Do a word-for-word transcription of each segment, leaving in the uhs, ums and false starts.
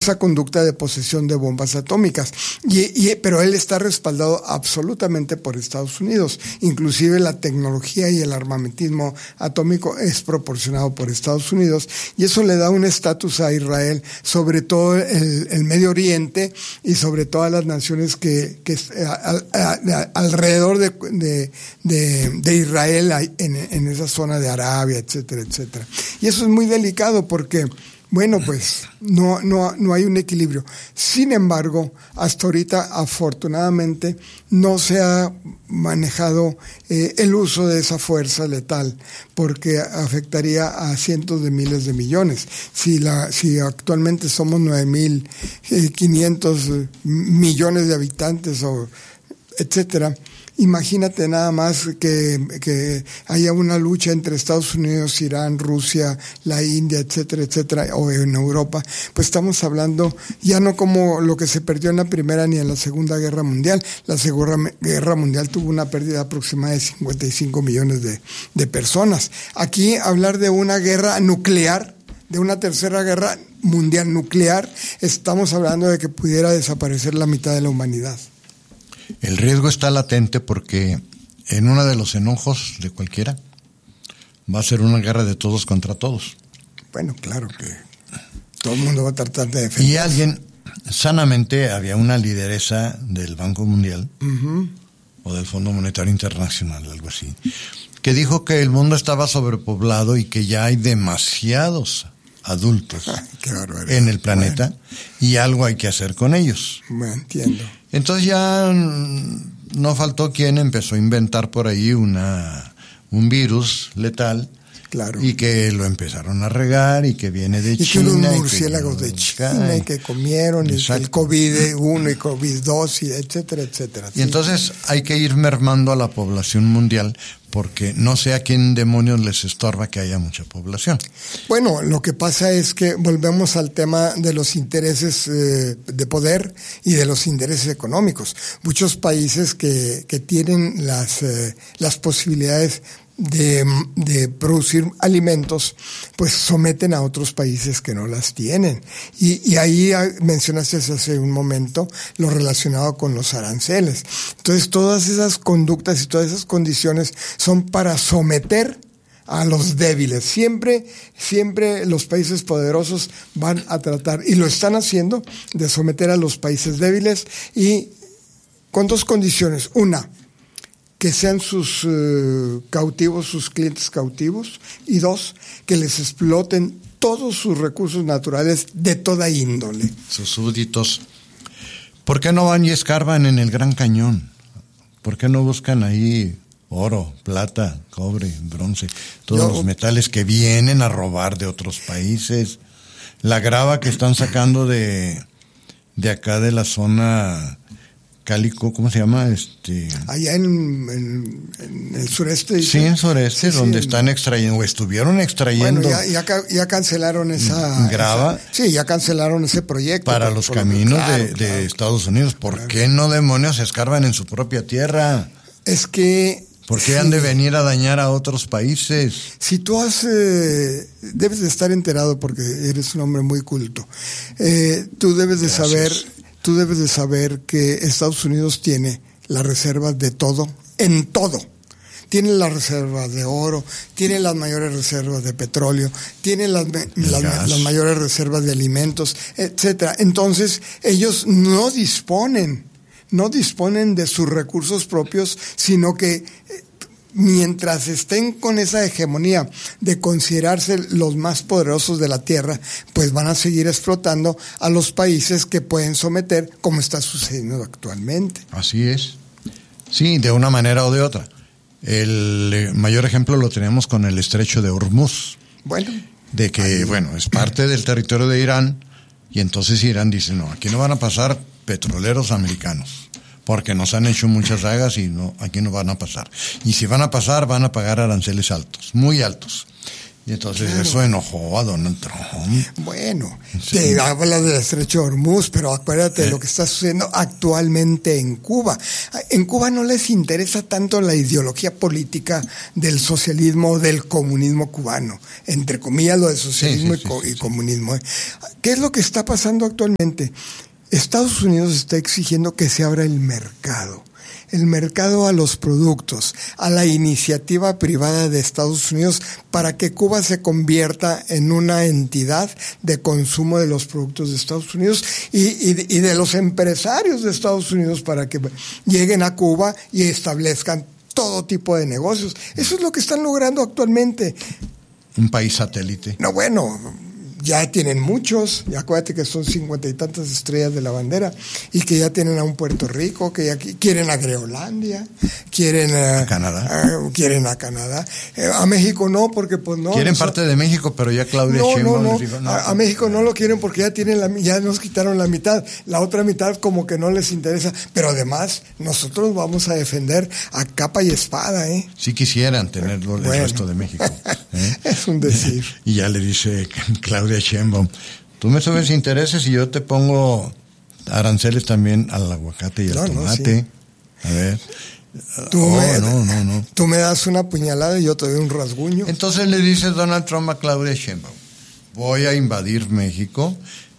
esa conducta de posesión de bombas atómicas. Y, y, pero él está respaldado absolutamente por Estados Unidos. Inclusive la tecnología y el armamentismo atómico es proporcionado por Estados Unidos, y eso le da un estatus a Israel sobre todo el, el Medio Oriente y sobre todas las naciones que, que a, a, a, alrededor de, de, de, de Israel en, en esa zona de Arabia, etcétera, etcétera. Y eso es muy delicado porque, bueno, pues no, no, no hay un equilibrio. Sin embargo, hasta ahorita, afortunadamente, no se ha manejado eh, el uso de esa fuerza letal, porque afectaría a cientos de miles de millones. Si, la, si actualmente somos nueve mil quinientos millones de habitantes, o etcétera, imagínate nada más que, que haya una lucha entre Estados Unidos, Irán, Rusia, la India, etcétera, etcétera, o en Europa, pues estamos hablando ya no como lo que se perdió en la Primera ni en la Segunda Guerra Mundial. La Segunda Guerra Mundial tuvo una pérdida aproximada de cincuenta y cinco millones de, de personas. Aquí hablar de una guerra nuclear, de una tercera guerra mundial nuclear, estamos hablando de que pudiera desaparecer la mitad de la humanidad. El riesgo está latente porque en uno de los enojos de cualquiera va a ser una guerra de todos contra todos. Bueno, claro que todo el mundo va a tratar de defender. Y alguien, sanamente, había una lideresa del Banco Mundial, uh-huh, o del Fondo Monetario Internacional, algo así, que dijo que el mundo estaba sobrepoblado y que ya hay demasiados adultos en el planeta, bueno, y algo hay que hacer con ellos. Bueno, entiendo. Entonces ya no faltó quien empezó a inventar por ahí una un virus letal, claro, y que lo empezaron a regar y que viene de y China. Que los murciélagos y que, de China y que comieron, y el COVID uno y COVID dos, y etcétera, etcétera. Y sí. Entonces hay que ir mermando a la población mundial, porque no sé a quién demonios les estorba que haya mucha población. Bueno, lo que pasa es que volvemos al tema de los intereses eh, de poder y de los intereses económicos. Muchos países que, que tienen las, eh, las posibilidades de, de producir alimentos, pues someten a otros países que no las tienen. Y, y ahí mencionaste hace un momento lo relacionado con los aranceles. Entonces, todas esas conductas y todas esas condiciones son para someter a los débiles. Siempre, siempre los países poderosos van a tratar, y lo están haciendo, de someter a los países débiles, y con dos condiciones. Una, que sean sus uh, cautivos, sus clientes cautivos, y dos, que les exploten todos sus recursos naturales de toda índole. Sus súbditos. ¿Por qué no van y escarban en el Gran Cañón? ¿Por qué no buscan ahí oro, plata, cobre, bronce, todos Yo, los metales que vienen a robar de otros países? La grava que están sacando de, de acá de la zona Cálico, ¿cómo se llama? Este Allá en, en, en el sureste. Sí, en sureste, sí, donde sí, están extrayendo, o estuvieron extrayendo. Bueno, ya, ya, ya cancelaron esa grava. Esa, sí, ya cancelaron ese proyecto. Para por, los por caminos claro, de, claro. de Estados Unidos. ¿Por claro. qué no demonios se escarban en su propia tierra? Es que... ¿Por qué sí. han de venir a dañar a otros países? Si tú has... Eh, debes de estar enterado porque eres un hombre muy culto. Eh, tú debes de Gracias. saber... Tú debes de saber que Estados Unidos tiene las reservas de todo, en todo. Tiene las reservas de oro, tiene las mayores reservas de petróleo, tiene las, las, las mayores reservas de alimentos, etcétera. Entonces, ellos no disponen, no disponen de sus recursos propios, sino que mientras estén con esa hegemonía de considerarse los más poderosos de la tierra, pues van a seguir explotando a los países que pueden someter, como está sucediendo actualmente. Así es. Sí, de una manera o de otra. El mayor ejemplo lo tenemos con el estrecho de Hormuz. Bueno. De que, ahí. bueno, es parte del territorio de Irán, y entonces Irán dice, no, aquí no van a pasar petroleros americanos, porque nos han hecho muchas dagas y no, aquí no van a pasar. Y si van a pasar, van a pagar aranceles altos, muy altos. Y entonces Claro. eso enojó a Donald Trump. Bueno, Sí. te habla del estrecho de Hormuz, pero acuérdate de Eh. lo que está sucediendo actualmente en Cuba. En Cuba no les interesa tanto la ideología política del socialismo, del comunismo cubano. Entre comillas, lo de socialismo Sí, sí, y, co- sí, y sí. comunismo. ¿eh? ¿Qué es lo que está pasando actualmente? Estados Unidos está exigiendo que se abra el mercado. El mercado a los productos, a la iniciativa privada de Estados Unidos para que Cuba se convierta en una entidad de consumo de los productos de Estados Unidos y, y, y de los empresarios de Estados Unidos para que lleguen a Cuba y establezcan todo tipo de negocios. Eso es lo que están logrando actualmente. Un país satélite. No, bueno, ya tienen muchos, y acuérdate que son cincuenta y tantas estrellas de la bandera, y que ya tienen a un Puerto Rico, que ya qui- quieren a Groenlandia, quieren a, ¿A Canadá? a- quieren a Canadá, Eh, a México no, porque pues no. Quieren no son- parte de México, pero ya Claudia no, no, Sheinbaum no. les dijo, no. A, a México no lo quieren porque ya tienen la, ya nos quitaron la mitad. La otra mitad como que no les interesa. Pero además, nosotros vamos a defender a capa y espada, ¿eh? Sí quisieran tenerlo el Bueno. resto de México. ¿eh? Es un decir. Y ya le dice Claudia Sheinbaum, tú me subes intereses y yo te pongo aranceles también al aguacate y al No, no, tomate. sí. A ver. Tú, Oh, me, no, no, no. tú me das una puñalada y yo te doy un rasguño. Entonces le dice Donald Trump a Claudia Sheinbaum, voy a invadir México,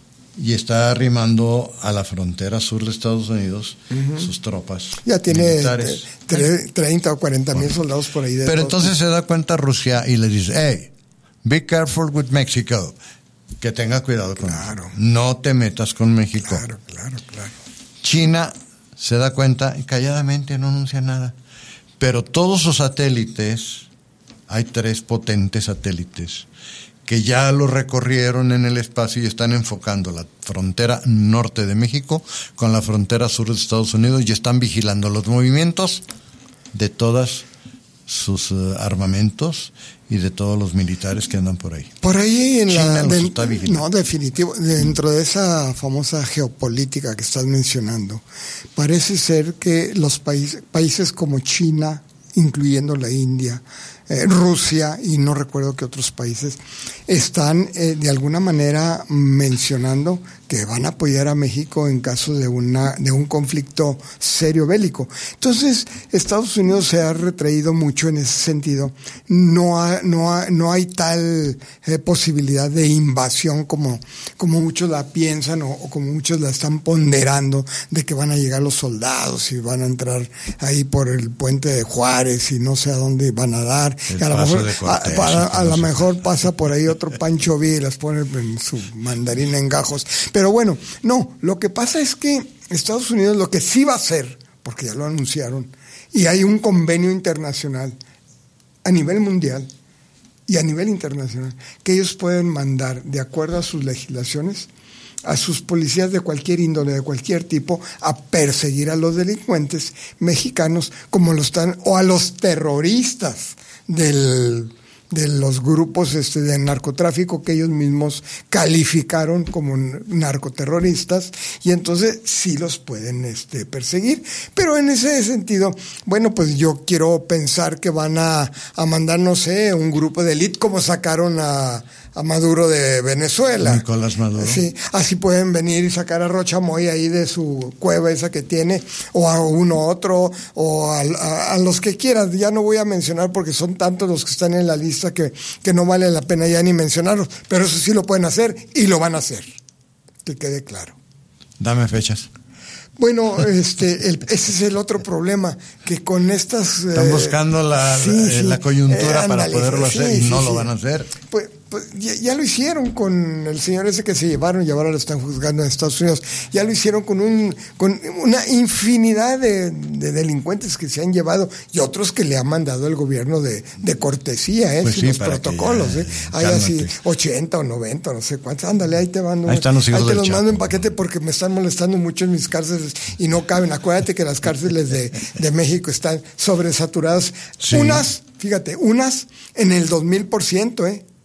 y está arrimando a la frontera sur de Estados Unidos sus tropas Ya tiene militares. eh, tre- treinta o cuarenta mil soldados por ahí. De Pero todos. entonces se da cuenta Rusia y le dice, hey, be careful with Mexico. Que tenga cuidado con Claro. México. No te metas con México. Claro, claro, claro. China se da cuenta y calladamente no anuncia nada. Pero todos sus satélites, hay tres potentes satélites, que ya lo recorrieron en el espacio y están enfocando la frontera norte de México con la frontera sur de Estados Unidos y están vigilando los movimientos de todas sus uh, armamentos y de todos los militares que andan por ahí. Por ahí en China la los den- está vigilando. no, definitivo, dentro de esa famosa geopolítica que estás mencionando, parece ser que los países países como China, incluyendo la India, eh, Rusia y no recuerdo qué otros países, están eh, de alguna manera mencionando que van a apoyar a México en caso de una de un conflicto serio bélico. Entonces, Estados Unidos se ha retraído mucho en ese sentido. No ha, no ha, no hay tal eh, posibilidad de invasión como, como muchos la piensan o, o como muchos la están ponderando, de que van a llegar los soldados y van a entrar ahí por el puente de Juárez y no sé a dónde van a dar. El Y a lo paso mejor, de Cortés, a, para- y que a no lo sé mejor qué. pasa por ahí otro Pancho Villa y las pone en su mandarín en gajos. Pero bueno, no, lo que pasa es que Estados Unidos lo que sí va a hacer, porque ya lo anunciaron, y hay un convenio internacional a nivel mundial y a nivel internacional, que ellos pueden mandar, de acuerdo a sus legislaciones, a sus policías de cualquier índole, de cualquier tipo, a perseguir a los delincuentes mexicanos como lo están, o a los terroristas del de los grupos este, de narcotráfico que ellos mismos calificaron como narcoterroristas, y entonces sí los pueden este, perseguir. Pero en ese sentido, bueno, pues yo quiero pensar que van a, a mandar, no sé, un grupo de élite como sacaron a, a Maduro de Venezuela. Nicolás Maduro. Sí, así pueden venir y sacar a Rocha Moy ahí de su cueva esa que tiene, o a uno otro, o a, a, a los que quieras. Ya no voy a mencionar porque son tantos los que están en la lista que, que no vale la pena ya ni mencionarlos, pero eso sí lo pueden hacer y lo van a hacer, que quede claro. Dame fechas. Bueno, este, el, ese es el otro problema, que con estas... Están eh, buscando la, sí, la, sí, la coyuntura eh, para ándale, poderlo sí, hacer y sí, no sí. lo van a hacer. Pues, pues ya, ya lo hicieron con el señor ese que se llevaron y ahora lo están juzgando en Estados Unidos. Ya lo hicieron con un con una infinidad de, de delincuentes que se han llevado y otros que le ha mandado el gobierno de, de cortesía, ¿eh? Pues Sin sí, los para que protocolos, ya, ¿eh? Hay así cálmate. ochenta o noventa, no sé cuántos. Ándale, ahí te mando. Ahí están los hijos ahí te del los Chapo. mando en paquete porque me están molestando mucho en mis cárceles y no caben. Acuérdate que las cárceles de, de México están sobresaturadas. Sí. Unas, fíjate, unas en el dos mil por ciento, ¿eh?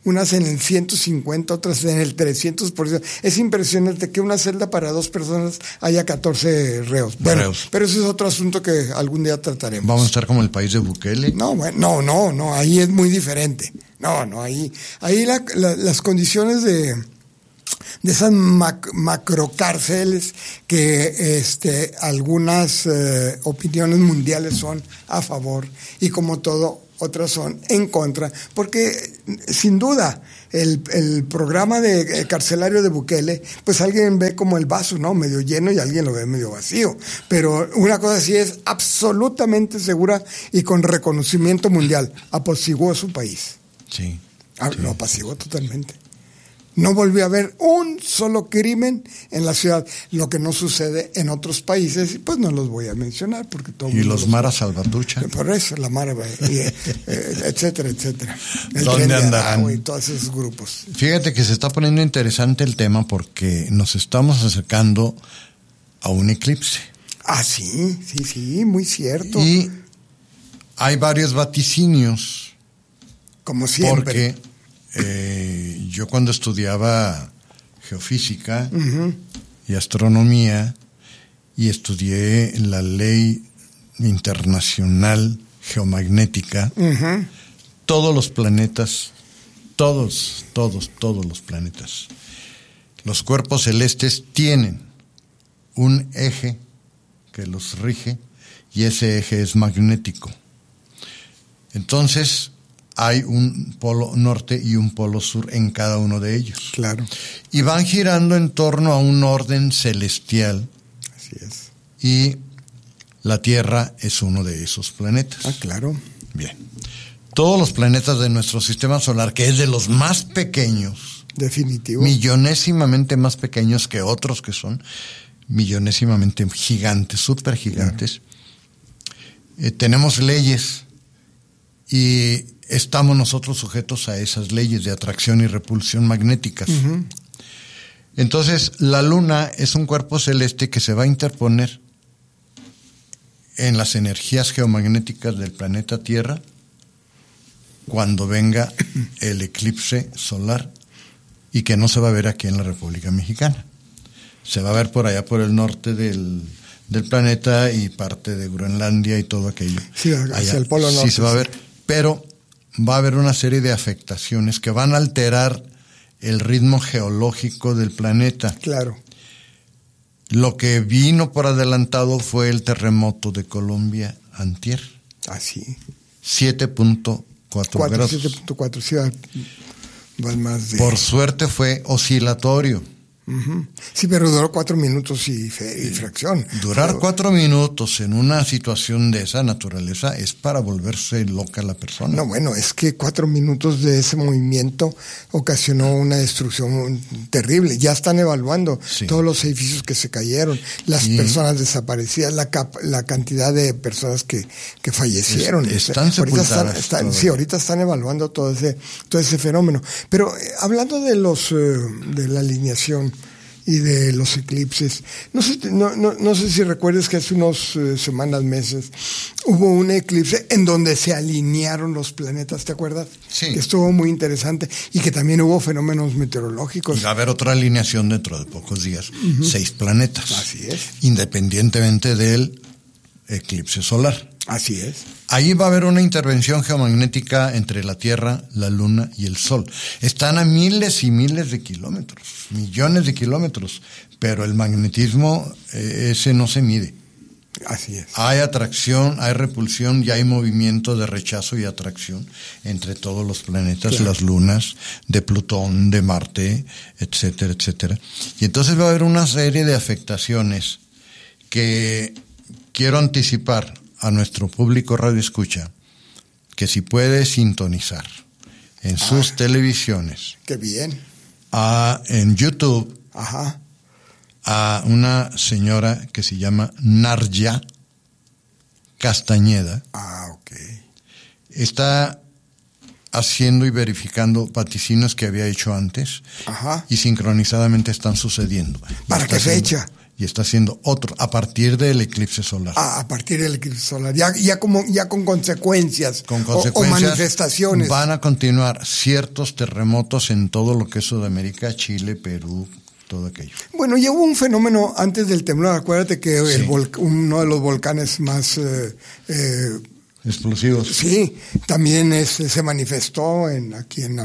unas en el ciento cincuenta, otras en el trescientos por ciento. Es impresionante que una celda para dos personas haya catorce reos. Bueno, reos. Pero ese es otro asunto que algún día trataremos. ¿Vamos a estar como el país de Bukele? No, bueno, no, no, no, ahí es muy diferente. No, no, ahí, ahí la, la, las condiciones de, de esas mac, macrocárceles que este, algunas eh, opiniones mundiales son a favor y como todo, otras son en contra, porque sin duda el, el programa de carcelario de Bukele, pues alguien ve como el vaso, ¿no? Medio lleno y alguien lo ve medio vacío. Pero una cosa sí es absolutamente segura y con reconocimiento mundial, apaciguó su país. Sí. Ah, sí. Lo apaciguó totalmente. No volvió a haber un solo crimen en la ciudad, lo que no sucede en otros países, y pues no los voy a mencionar porque todo. Y los, los Mara los... Salvatrucha. Por eso, la Mara, y, eh, etcétera, etcétera. El ¿Dónde andarán? Y todos esos grupos. Fíjate que se está poniendo interesante el tema porque nos estamos acercando a un eclipse. Ah, sí, sí, sí, muy cierto. Y hay varios vaticinios. Como siempre. Porque Eh, yo cuando estudiaba geofísica uh-huh. y astronomía y estudié la ley internacional geomagnética, uh-huh. todos los planetas, todos, todos, todos los planetas, los cuerpos celestes tienen un eje que los rige y ese eje es magnético. Entonces, hay un polo norte y un polo sur en cada uno de ellos. Claro. Y van girando en torno a un orden celestial. Así es. Y la Tierra es uno de esos planetas. Ah, claro. Bien. Todos los planetas de nuestro sistema solar, que es de los más pequeños. Definitivo. Millonésimamente más pequeños que otros que son millonésimamente gigantes, súper gigantes. Claro. Eh, tenemos leyes y estamos nosotros sujetos a esas leyes de atracción y repulsión magnéticas. Uh-huh. Entonces, la Luna es un cuerpo celeste que se va a interponer en las energías geomagnéticas del planeta Tierra cuando venga el eclipse solar y que no se va a ver aquí en la República Mexicana. Se va a ver por allá por el norte del, del planeta y parte de Groenlandia y todo aquello. Sí, hacia allá, el polo norte. Sí, se va a ver, pero va a haber una serie de afectaciones que van a alterar el ritmo geológico del planeta. Claro. Lo que vino por adelantado fue el terremoto de Colombia antier. Ah, sí. siete punto cuatro grados. siete punto cuatro, sí, va más de... Por suerte fue oscilatorio. Uh-huh. Sí, pero duró cuatro minutos y, fe, y fracción. Durar pero... cuatro minutos en una situación de esa naturaleza es para volverse loca la persona. No, bueno, es que cuatro minutos de ese movimiento ocasionó una destrucción terrible. Ya están evaluando sí. todos los edificios que se cayeron, las sí. personas desaparecidas, la, cap- la cantidad de personas que, que fallecieron. Es, están sepultadas. Ahorita están, están, sí, ahorita están evaluando todo ese, todo ese fenómeno. Pero eh, hablando de los, eh, de la alineación y de los eclipses. No sé, no, no, no sé si recuerdas que hace unas uh, semanas, meses, hubo un eclipse en donde se alinearon los planetas, ¿te acuerdas? Sí. Que estuvo muy interesante y que también hubo fenómenos meteorológicos. Y va a haber otra alineación dentro de pocos días. Uh-huh. Seis planetas. Así es. Independientemente del eclipse solar. Así es. Ahí va a haber una intervención geomagnética entre la Tierra, la Luna y el Sol. Están a miles y miles de kilómetros, millones de kilómetros, pero el magnetismo eh, ese no se mide. Así es. Hay atracción, hay repulsión y hay movimiento de rechazo y atracción entre todos los planetas, claro. las lunas de Plutón, de Marte, etcétera, etcétera. Y entonces va a haber una serie de afectaciones que quiero anticipar a nuestro público radio escucha, que si puede sintonizar en ah, sus televisiones. Qué bien. A, en YouTube. Ajá. A una señora que se llama Narja Castañeda. Ah, ok. Está haciendo y verificando vaticinios que había hecho antes. Ajá. Y sincronizadamente están sucediendo. ¿Para qué fecha? y está haciendo otro a partir del eclipse solar. Ah, a partir del eclipse solar, ya, ya como ya con consecuencias, con consecuencias o, o manifestaciones. Van a continuar ciertos terremotos en todo lo que es Sudamérica, Chile, Perú, todo aquello. Bueno, ya hubo un fenómeno antes del temblor, acuérdate que sí. el volc- uno de los volcanes más eh, eh, explosivos. Sí, también es, se manifestó en aquí en,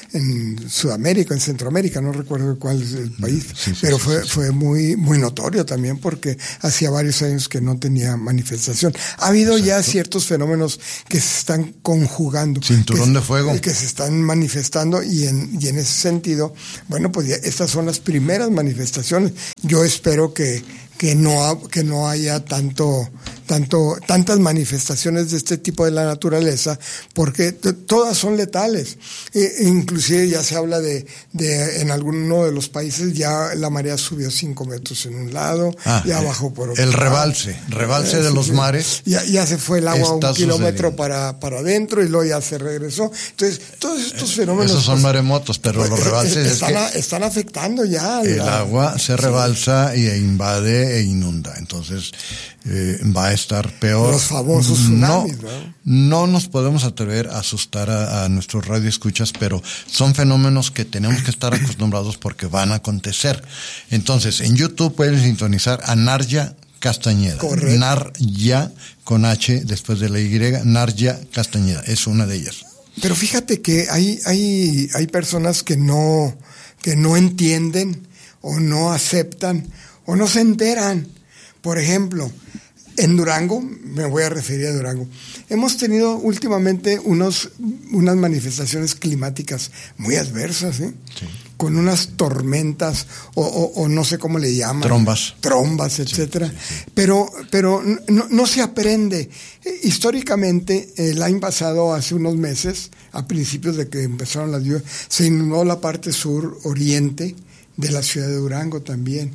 en Sudamérica, en Centroamérica, no recuerdo cuál es el país, sí, sí, pero sí, fue sí, sí. fue muy muy notorio también porque hacía varios años que no tenía manifestación. Ha habido Exacto. ya ciertos fenómenos que se están conjugando. Cinturón que, de fuego. Que se están manifestando y en, y en ese sentido, bueno, pues ya estas son las primeras manifestaciones. Yo espero que que no que no haya tanto tanto tantas manifestaciones de este tipo de la naturaleza, porque t- todas son letales. E, inclusive ya se habla de, de en alguno de los países ya la marea subió cinco metros en un lado, ah, ya bajó por otro el lado. rebalse, rebalse eh, de sí, los sí. mares. Ya, ya se fue el agua un kilómetro para, para adentro y luego ya se regresó. Entonces, todos estos fenómenos... Esos son pues, maremotos, pero los rebalses están, es que están afectando ya. El la, agua se rebalsa sí. y invade e inunda. Entonces, eh, va a estar peor. Los famosos tsunamis, ¿no? No, no nos podemos atrever a asustar a, a nuestros radioescuchas, pero son fenómenos que tenemos que estar acostumbrados porque van a acontecer. Entonces, en YouTube pueden sintonizar a Narya Castañeda. Correcto. Narya con H después de la Y, Narya Castañeda, es una de ellas. Pero fíjate que hay, hay, hay personas que no, que no entienden o no aceptan o no se enteran. Por ejemplo, en Durango, me voy a referir a Durango, hemos tenido últimamente unos, unas manifestaciones climáticas muy adversas, ¿eh? Sí. Con unas tormentas o, o, o no sé cómo le llaman. Trombas. Trombas, etcétera. Sí, sí, sí. Pero, pero no, no se aprende. Históricamente, el año pasado, hace unos meses, a principios de que empezaron las lluvias, se inundó la parte sur-oriente de la ciudad de Durango también.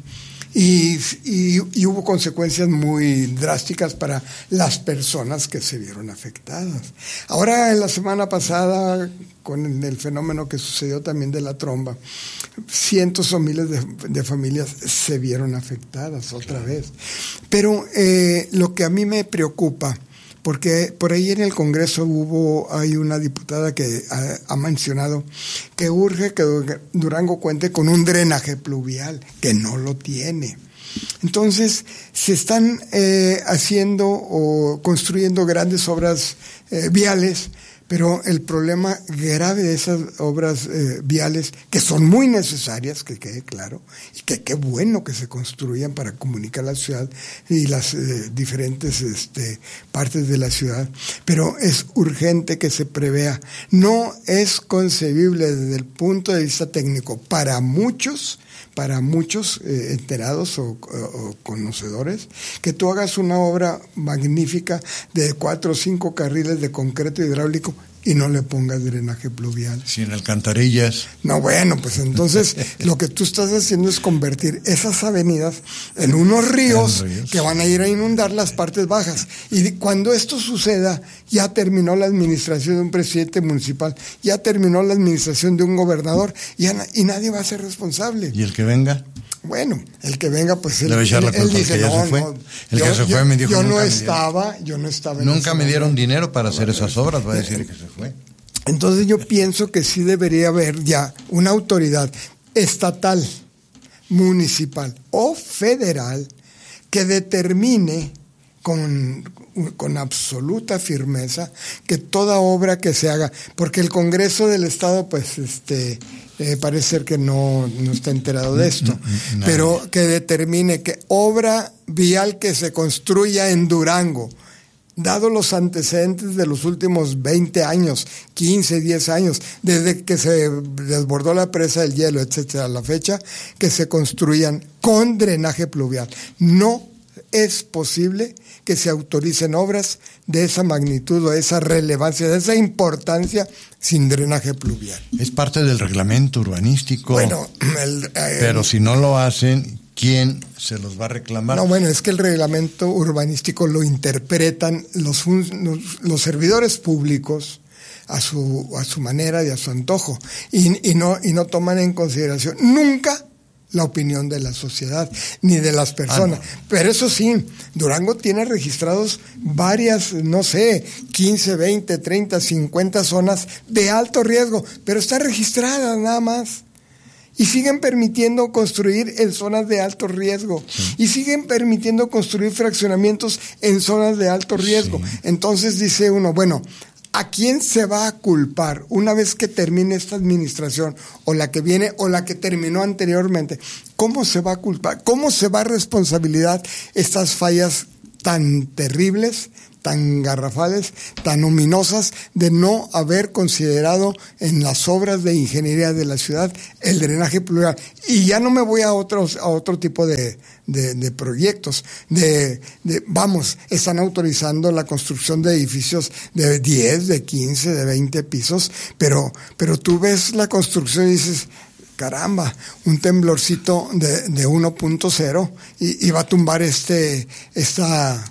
Y, y, y hubo consecuencias muy drásticas para las personas que se vieron afectadas. Ahora, en la semana pasada, con el, el fenómeno que sucedió también de la tromba, cientos o miles de, de familias se vieron afectadas otra vez. Pero eh, lo que a mí me preocupa, porque por ahí en el Congreso hubo, hay una diputada que ha, ha mencionado que urge que Durango cuente con un drenaje pluvial, que no lo tiene. Entonces, se están eh, haciendo o construyendo grandes obras eh, viales, pero el problema grave de esas obras eh, viales, que son muy necesarias, que quede claro, y que qué bueno que se construyan para comunicar la ciudad y las eh, diferentes este, partes de la ciudad, pero es urgente que se prevea. No es concebible desde el punto de vista técnico para muchos, para muchos eh, enterados o, o, o conocedores, que tú hagas una obra magnífica de cuatro o cinco carriles de concreto hidráulico y no le pongas drenaje pluvial. Sin alcantarillas. No, bueno, pues entonces lo que tú estás haciendo es convertir esas avenidas en unos ríos, en ríos que van a ir a inundar las partes bajas. Y cuando esto suceda, ya terminó la administración de un presidente municipal, ya terminó la administración de un gobernador, y, a, y nadie va a ser responsable. ¿Y el que venga? Bueno, el que venga, pues él, Debe echar la él, él dice, no, no, se fue. no. El yo, que se fue yo, me dijo, yo no nunca estaba, yo no estaba. En nunca me dieron momento. dinero para hacer esas obras, va a decir que se fue. Entonces yo pienso que sí debería haber ya una autoridad estatal, municipal o federal que determine con, con absoluta firmeza que toda obra que se haga, porque el Congreso del Estado pues este eh, parece ser que no, no está enterado de esto, no, no, pero que determine que obra vial que se construya en Durango, dado los antecedentes de los últimos veinte años, quince, diez años, desde que se desbordó la presa del hielo, etcétera, a la fecha, que se construyan con drenaje pluvial. No es posible que se autoricen obras de esa magnitud o de esa relevancia, de esa importancia, sin drenaje pluvial. Es parte del reglamento urbanístico. Bueno, el, eh, pero si no lo hacen, ¿quién se los va a reclamar? No, bueno, es que el reglamento urbanístico lo interpretan los, los, los servidores públicos a su, a su manera y a su antojo, y, y, no, y no toman en consideración nunca la opinión de la sociedad ni de las personas. Ah, no. Pero eso sí, Durango tiene registrados varias, no sé, quince, veinte, treinta, cincuenta zonas de alto riesgo, pero está registrada nada más. Y siguen permitiendo construir en zonas de alto riesgo. Sí. Y siguen permitiendo construir fraccionamientos en zonas de alto riesgo. Sí. Entonces dice uno, bueno, ¿a quién se va a culpar una vez que termine esta administración o la que viene o la que terminó anteriormente? ¿Cómo se va a culpar? ¿Cómo se va a responsabilizar estas fallas tan terribles, tan garrafales, tan ominosas de no haber considerado en las obras de ingeniería de la ciudad el drenaje pluvial? Y ya no me voy a otros a otro tipo de, de, de proyectos. De, de vamos, están autorizando la construcción de edificios de diez, de quince, de veinte pisos, pero, pero tú ves la construcción y dices, caramba, un temblorcito de, de uno punto cero y, y va a tumbar este esta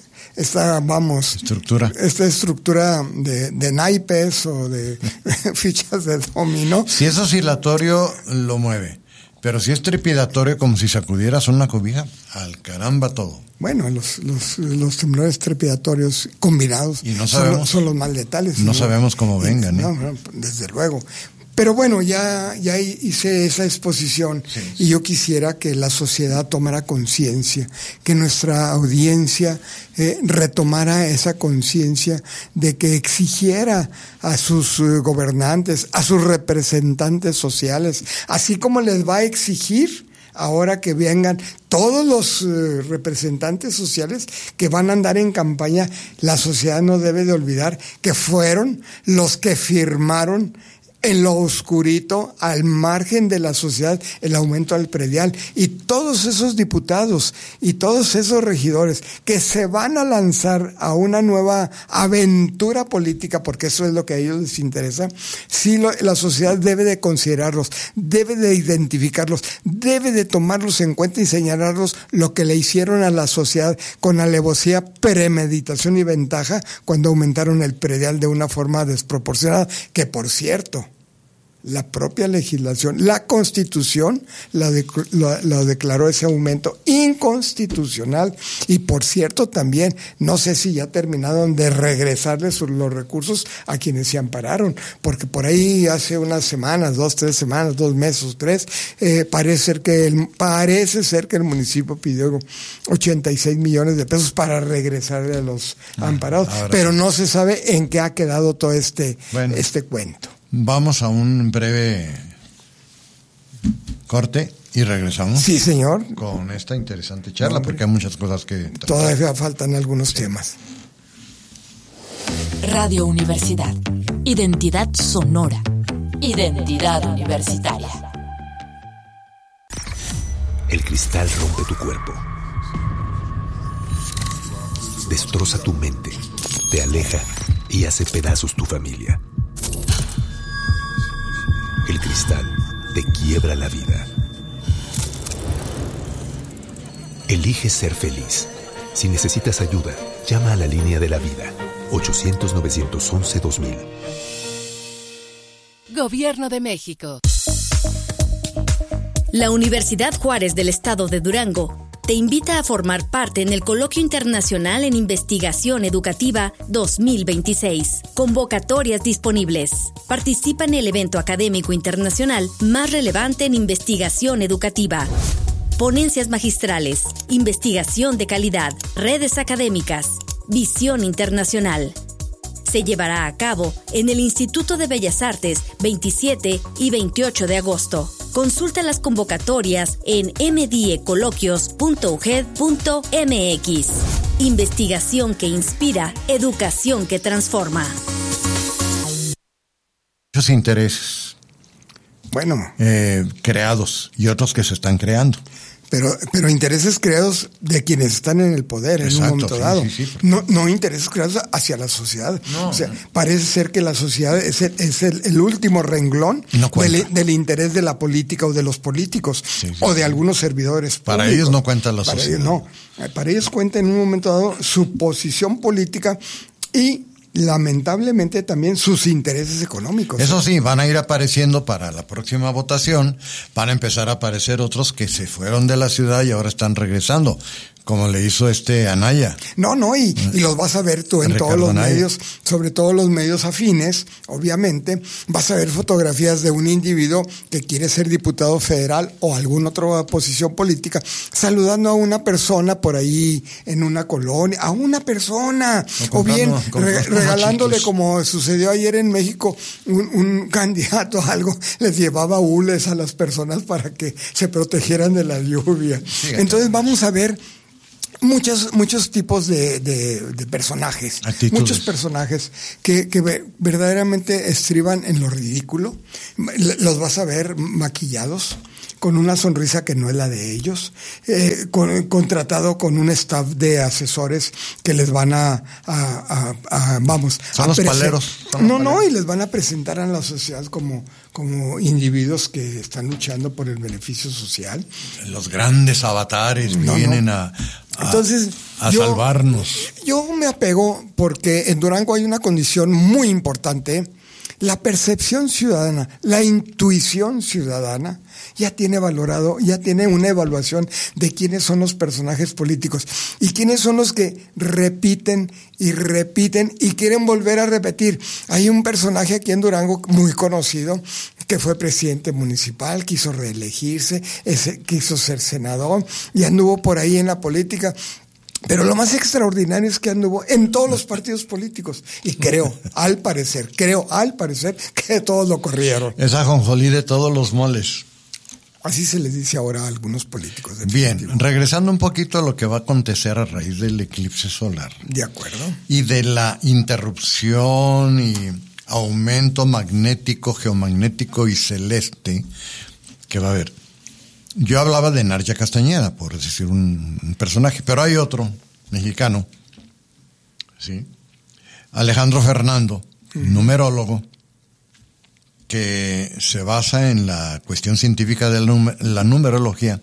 esta, vamos, estructura. esta estructura de, de naipes o de fichas de dominó. Si es oscilatorio, lo mueve. Pero si es trepidatorio, como si sacudieras una cobija, al caramba todo. Bueno, los, los, los temblores trepidatorios combinados y no sabemos, son, son los más letales. No, ¿no? sabemos cómo vengan. ¿eh? No, no, desde luego. Pero bueno, ya, ya hice esa exposición, sí, sí. Y yo quisiera que la sociedad tomara conciencia, que nuestra audiencia eh, retomara esa conciencia de que exigiera a sus uh, gobernantes, a sus representantes sociales, así como les va a exigir ahora que vengan todos los uh, representantes sociales que van a andar en campaña. La sociedad no debe de olvidar que fueron los que firmaron en lo oscurito, al margen de la sociedad, el aumento al predial. Y todos esos diputados y todos esos regidores que se van a lanzar a una nueva aventura política, porque eso es lo que a ellos les interesa, sí, lo, la sociedad debe de considerarlos, debe de identificarlos, debe de tomarlos en cuenta y señalarlos lo que le hicieron a la sociedad con alevosía, premeditación y ventaja cuando aumentaron el predial de una forma desproporcionada, que por cierto, la propia legislación, la Constitución, la, de, la, la declaró ese aumento inconstitucional. Y por cierto también, no sé si ya terminaron de regresarles los recursos a quienes se ampararon, porque por ahí hace unas semanas, dos, tres semanas, dos meses, tres, eh, parece ser que el, parece ser que el municipio pidió ochenta y seis millones de pesos para regresarle a los ah, amparados, pero sí. No se sabe en qué ha quedado todo este, bueno. este cuento. Vamos a un breve corte y regresamos. Sí, señor. Con esta interesante charla, porque hay muchas cosas que tratar. Todavía faltan algunos sí. temas. Radio Universidad. Identidad sonora. Identidad universitaria. El cristal rompe tu cuerpo. Destroza tu mente. Te aleja y hace pedazos tu familia. El cristal te quiebra la vida. Elige ser feliz. Si necesitas ayuda, llama a la línea de la vida. ochocientos, novecientos once, dos mil. Gobierno de México. La Universidad Juárez del Estado de Durango te invita a formar parte en el Coloquio Internacional en Investigación Educativa dos mil veintiséis. Convocatorias disponibles. Participa en el evento académico internacional más relevante en investigación educativa. Ponencias magistrales, investigación de calidad, redes académicas, visión internacional. Se llevará a cabo en el Instituto de Bellas Artes veintisiete y veintiocho de agosto. Consulta las convocatorias en m d e coloquios punto u g e d punto m x. Investigación que inspira, educación que transforma. Muchos intereses. Bueno. Eh, creados y otros que se están creando. Pero, pero intereses creados de quienes están en el poder. Exacto, en un momento sí, dado. Sí, sí, no, no intereses creados hacia la sociedad. No, o sea, no. Parece ser que la sociedad es el, es el, el último renglón no del, del interés de la política o de los políticos sí, sí, o de sí. algunos servidores Para públicos. ellos no cuenta la para sociedad. Ellos no. Para ellos cuenta en un momento dado su posición política y lamentablemente también sus intereses económicos. Eso sí, van a ir apareciendo para la próxima votación, van a empezar a aparecer otros que se fueron de la ciudad y ahora están regresando, como le hizo este Anaya. No, no, y, y los vas a ver tú en Ricardo todos los Anaya. medios, sobre todo los medios afines, obviamente, vas a ver fotografías de un individuo que quiere ser diputado federal o alguna otra posición política, saludando a una persona por ahí en una colonia, a una persona, o, o bien comprando, re, comprando regalándole, machitos. como sucedió ayer en México, un, un candidato a algo, les llevaba hules a las personas para que se protegieran de la lluvia. Fíjate. Entonces vamos a ver Muchos, muchos tipos de, de, de personajes, Actitudes. muchos personajes que, que verdaderamente estriban en lo ridículo. Los vas a ver maquillados, con una sonrisa que no es la de ellos, eh, con, contratado con un staff de asesores que les van a, a, a, a vamos, Son a los presen- paleros. Son No, los no, paleros. y les van a presentar a la sociedad como, como individuos que están luchando por el beneficio social. Los grandes avatares No, vienen no. a, a, Entonces, a yo- salvarnos. Yo me apego porque en Durango hay una condición muy importante. La percepción ciudadana, la intuición ciudadana, ya tiene valorado, ya tiene una evaluación de quiénes son los personajes políticos y quiénes son los que repiten y repiten y quieren volver a repetir. Hay un personaje aquí en Durango muy conocido que fue presidente municipal, quiso reelegirse, ese, quiso ser senador y anduvo por ahí en la política. Pero lo más extraordinario es que anduvo en todos los partidos políticos. Y creo, al parecer, creo, al parecer, que todos lo corrieron. Es ajonjolí de todos los moles. Así se les dice ahora a algunos políticos. Bien, definitivo. regresando un poquito a lo que va a acontecer a raíz del eclipse solar De acuerdo. y de la interrupción y aumento magnético, geomagnético y celeste que va a haber. Yo hablaba de Narya Castañeda, por decir un, un personaje, pero hay otro mexicano, ¿sí? Alejandro Fernando, uh-huh. numerólogo, que se basa en la cuestión científica de la, numer- la numerología,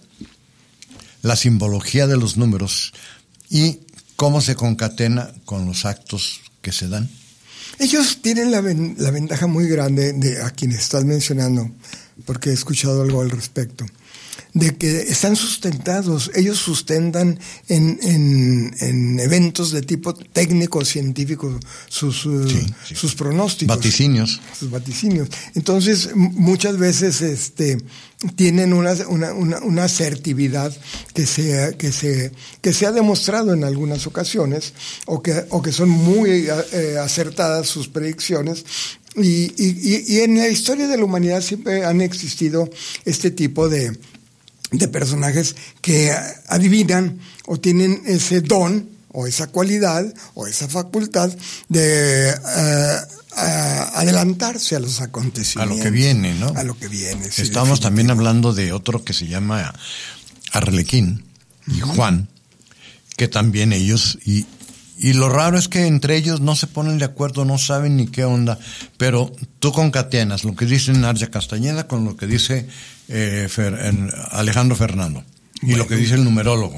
la simbología de los números y cómo se concatena con los actos que se dan. Ellos tienen la, ven- la ventaja muy grande de a quienes estás mencionando, porque he escuchado algo al respecto, de que están sustentados, ellos sustentan en, en, en eventos de tipo técnico, científico, sus, Sí, sí. sus pronósticos. Vaticinios. Sus vaticinios. Entonces, m- muchas veces este, tienen una, una, una, una asertividad que se, que, se, que se ha demostrado en algunas ocasiones, o que, o que son muy eh, acertadas sus predicciones. Y, y, y en la historia de la humanidad siempre han existido este tipo de, de personajes que adivinan o tienen ese don o esa cualidad o esa facultad de uh, uh, adelantarse a los acontecimientos. A lo que viene, ¿no? A lo que viene, sí, Estamos también definitivo. hablando de otro que se llama Arlequín y uh-huh. Juan, que también ellos... y Y lo raro es que entre ellos no se ponen de acuerdo, no saben ni qué onda, pero tú concatenas lo que dice Narya Castañeda con lo que dice eh, Fer, en Alejandro Fernando, y bueno. lo que dice el numerólogo,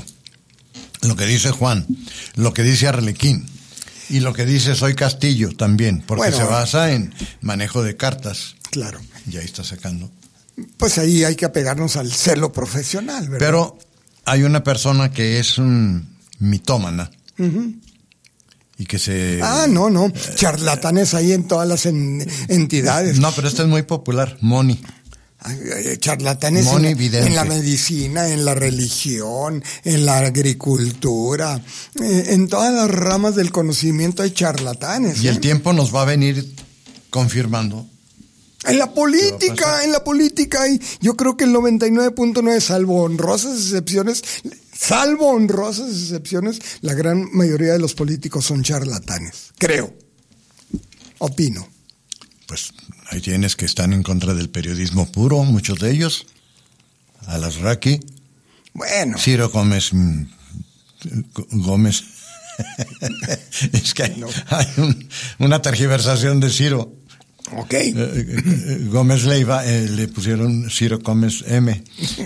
lo que dice Juan, lo que dice Arlequín, y lo que dice Soy Castillo también, porque bueno, se basa en manejo de cartas. Claro. Y ahí está sacando. Pues ahí hay que apegarnos al celo profesional, ¿verdad? Pero hay una persona que es un mitómana. Uh-huh. Y que se... Ah, no, no. Charlatanes ahí en todas las en, entidades. No, pero este es muy popular, Moni. Charlatanes Moni en, vidente. en la medicina, en la religión, en la agricultura, en todas las ramas del conocimiento hay charlatanes. Y ¿eh? el tiempo nos va a venir confirmando. En la política, en la política hay, yo creo que el noventa y nueve punto nueve, salvo honrosas excepciones, salvo honrosas excepciones, la gran mayoría de los políticos son charlatanes, creo, opino. Pues hay quienes que están en contra del periodismo puro, muchos de ellos, Alasraqui, bueno, Ciro Gómez, Gómez, es que hay, no. hay un, una tergiversación de Ciro. Ok. Eh, eh, Gómez Leiva, eh, le pusieron Ciro Gómez M.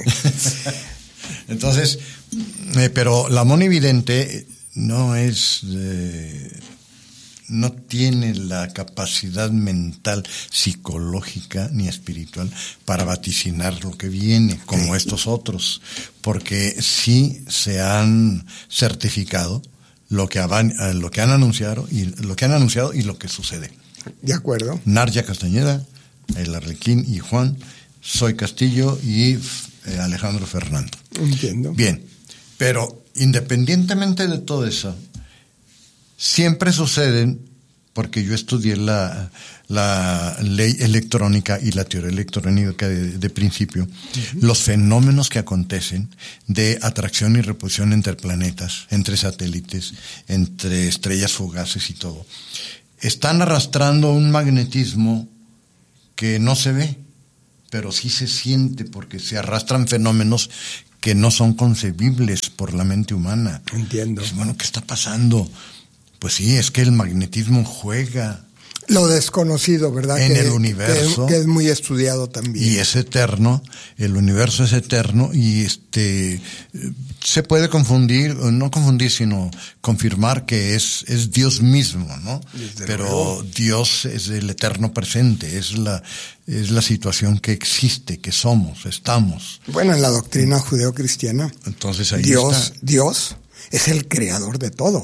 Entonces, eh, pero la monividente no es, eh, no tiene la capacidad mental, psicológica ni espiritual para vaticinar lo que viene, como estos otros, porque sí se han certificado lo que han, lo que han anunciado y lo que han anunciado y lo que sucede. De acuerdo. Narja Castañeda, el Arlequín y Juan, Soy Castillo y eh, Alejandro Fernando. Entiendo. Bien, pero independientemente de todo eso, siempre suceden, porque yo estudié la, la ley electrónica y la teoría electrónica de, de principio, uh-huh. los fenómenos que acontecen de atracción y repulsión entre planetas, entre satélites, entre estrellas fugaces y todo, están arrastrando un magnetismo que no se ve, pero sí se siente, porque se arrastran fenómenos que no son concebibles por la mente humana. Entiendo. Pues, bueno, ¿qué está pasando? Pues sí, es que el magnetismo juega. Lo desconocido, ¿verdad? En que, el universo. Que, que es muy estudiado también. Y es eterno, el universo es eterno y este se puede confundir, no confundir, sino confirmar que es, es Dios mismo, ¿no? Desde Pero luego. Dios es el eterno presente, es la, es la situación que existe, que somos, estamos. Bueno, en la doctrina judeocristiana, entonces ahí Dios, está. Dios es el creador de todo.